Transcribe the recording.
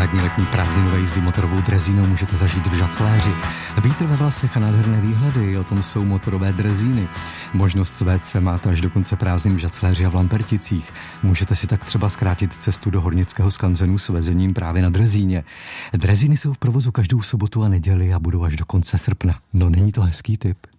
parádní letní prázdninové jízdy motorovou drezínou můžete zažít v Žacléři. Vítr ve vlasech a nádherné výhledy, o tom jsou motorové drezíny. Možnost svést se máte až do konce prázdnin v Žacléři a v Lamperticích. Můžete si tak třeba zkrátit cestu do Hornického skanzenu s vezením právě na drezíně. Drezíny jsou v provozu každou sobotu a neděli a budou až do konce srpna. No, není to hezký tip?